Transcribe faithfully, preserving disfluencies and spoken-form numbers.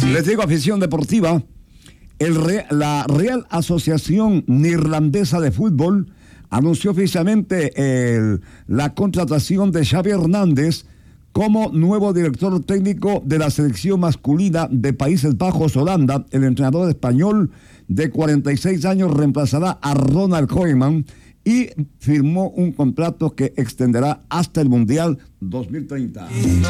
Les digo, afición deportiva, el Re, la Real Asociación Neerlandesa de Fútbol anunció oficialmente el, la contratación de Xavi Hernández como nuevo director técnico de la selección masculina de Países Bajos, Holanda. El entrenador español de cuarenta y seis años reemplazará a Ronald Koeman y firmó un contrato que extenderá hasta el Mundial dos mil treinta.